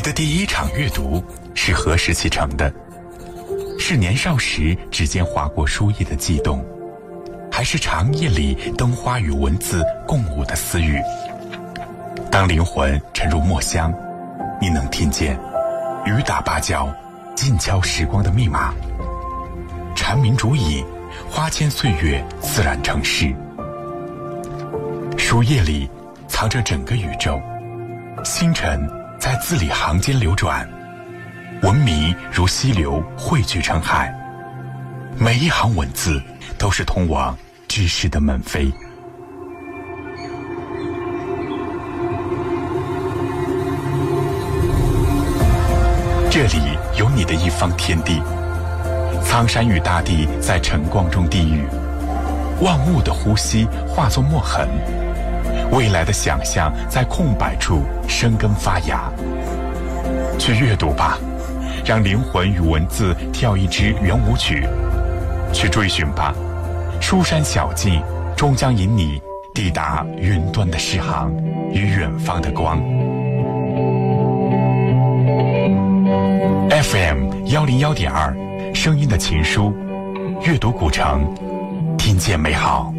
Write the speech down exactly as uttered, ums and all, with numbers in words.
的第一场阅读是何时启程的？是年少时指尖划过书页的悸动，还是长夜里灯花与文字共舞的私语？当灵魂沉入墨香，你能听见雨打芭蕉，静敲时光的密码。蝉鸣竹影，花间岁月自然成诗。书页里藏着整个宇宙，星辰在字里行间流转，文明如溪流汇聚成海，每一行文字都是通往知识的门扉。这里有你的一方天地，苍山与大地在晨光中低语，万物的呼吸化作墨痕，未来的想象在空白处生根发芽。去阅读吧，让灵魂与文字跳一支圆舞曲。去追寻吧，书山小径终将引你抵达云端的诗行与远方的光。F M 幺零幺点二，声音的情书，阅读古城，听见美好。